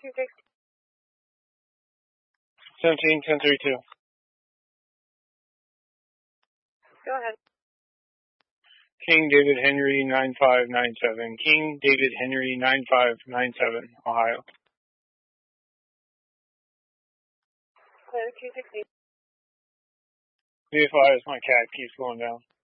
17-1032. Go ahead. King David Henry 9597. King David Henry 9597, Ohio. Clear 260. Be advised, my cat keeps going down.